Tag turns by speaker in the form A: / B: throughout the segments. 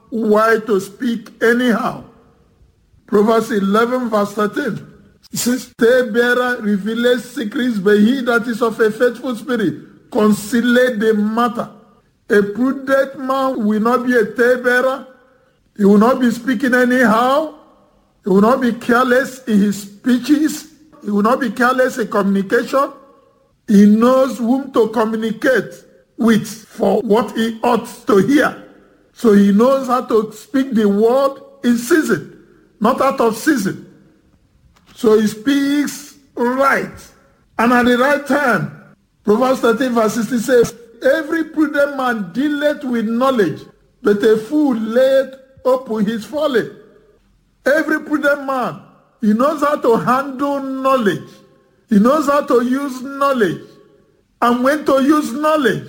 A: why to speak anyhow. Proverbs 11 verse 13. It says, Talebearer revealeth secrets, but he that is of a faithful spirit concealeth the matter. A prudent man will not be a talebearer. He will not be speaking anyhow. He will not be careless in his speeches. He will not be careless in communication. He knows whom to communicate with for what he ought to hear. So he knows how to speak the word in season, not out of season. So he speaks right and at the right time. Proverbs 13 verse 16 says, every prudent man dealeth with knowledge, but a fool layeth open his folly. Every prudent man, he knows how to handle knowledge. He knows how to use knowledge and when to use knowledge.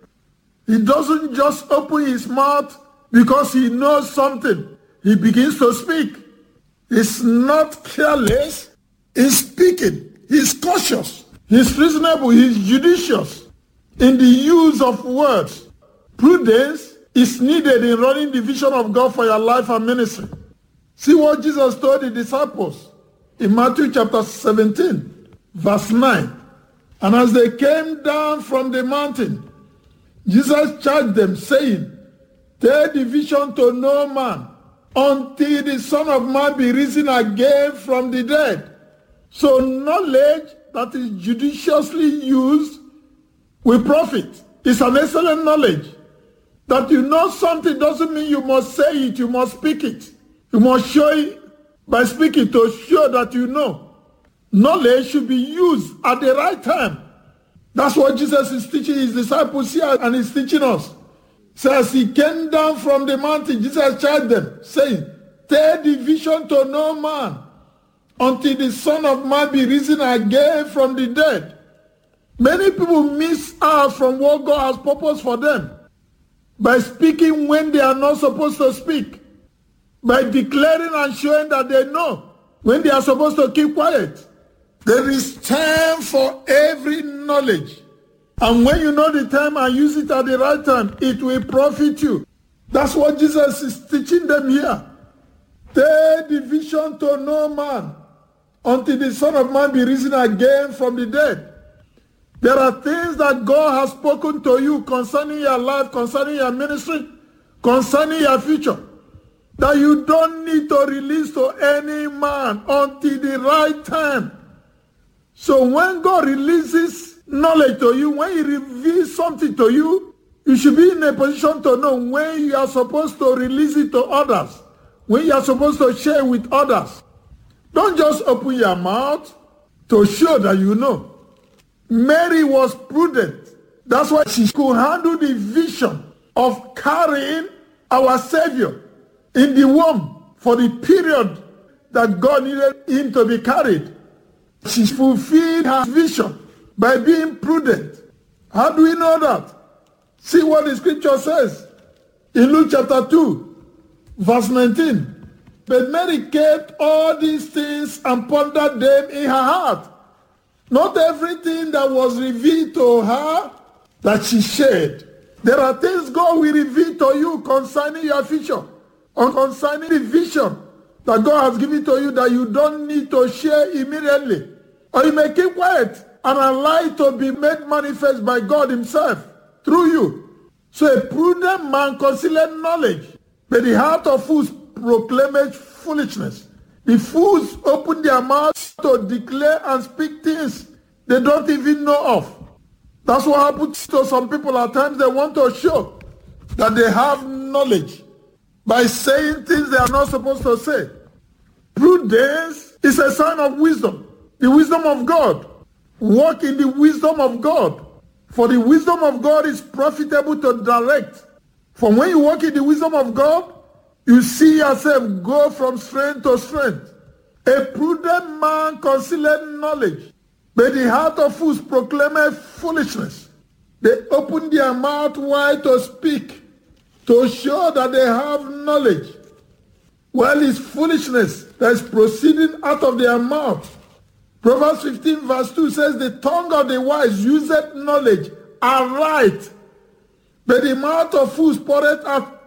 A: He doesn't just open his mouth because he knows something. He begins to speak. He's not careless. He's speaking. He's cautious. He's reasonable. He's judicious in the use of words. Prudence is needed in running the vision of God for your life and ministry. See what Jesus told the disciples in Matthew chapter 17, verse 9. And as they came down from the mountain, Jesus charged them, saying, Take the vision to no man, until the Son of Man be risen again from the dead. So knowledge that is judiciously used will profit. It's an excellent knowledge. That you know something doesn't mean you must say it, you must speak it. You must show it by speaking to show that you know. Knowledge should be used at the right time. That's what Jesus is teaching his disciples here and he's teaching us. So as he came down from the mountain, Jesus charged them, saying, Take the vision to no man, until the Son of Man be risen again from the dead. Many people miss out from what God has purposed for them by speaking when they are not supposed to speak, by declaring and showing that they know when they are supposed to keep quiet. There is time for every knowledge. And when you know the time and use it at the right time, it will profit you. That's what Jesus is teaching them here. Take the vision to no man, until the Son of Man be risen again from the dead. There are things that God has spoken to you concerning your life, concerning your ministry, concerning your future, that you don't need to release to any man until the right time. So when God releases knowledge to you, when he reveals something to you, you should be in a position to know when you are supposed to release it to others, when you are supposed to share with others. Don't just open your mouth to show that you know. Mary was prudent. That's why she could handle the vision of carrying our Savior in the womb for the period that God needed him to be carried. She fulfilled her vision by being prudent. How do we know that? See what the scripture says in Luke chapter 2, verse 19. But Mary kept all these things and pondered them in her heart. Not everything that was revealed to her that she shared. There are things God will reveal to you concerning your future, or concerning the vision that God has given to you that you don't need to share immediately. Or you may keep quiet and allow it to be made manifest by God himself through you. So a prudent man concealeth knowledge, but the heart of fools proclaimeth foolishness. The fools open their mouths to declare and speak things they don't even know of. That's what happens to some people at times. They want to show that they have knowledge by saying things they are not supposed to say. Prudence is a sign of wisdom, the wisdom of God. Walk in the wisdom of God. For the wisdom of God is profitable to direct. For when you walk in the wisdom of God, you see yourself go from strength to strength. A prudent man concealeth knowledge, but the heart of fools proclaimeth foolishness. They open their mouth wide to speak, to show that they have knowledge, while it's foolishness that is proceeding out of their mouth. Proverbs 15 verse 2 says, The tongue of the wise useth knowledge aright, but the mouth of fools poureth out